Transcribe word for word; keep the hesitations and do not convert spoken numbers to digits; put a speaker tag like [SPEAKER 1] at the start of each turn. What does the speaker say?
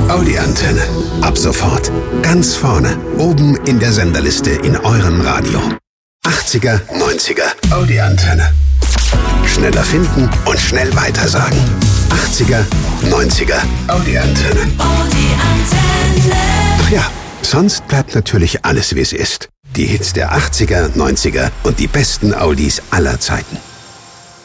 [SPEAKER 1] Audi Antenne. Ab sofort ganz vorne, oben in der Senderliste in eurem Radio. achtziger, neunziger Audi Antenne. Schneller finden und schnell weitersagen. achtziger, neunziger Audi Antenne.
[SPEAKER 2] Audi Antenne.
[SPEAKER 1] Ach ja, sonst bleibt natürlich alles, wie es ist. Die Hits der achtziger, neunziger und die besten Audis aller Zeiten.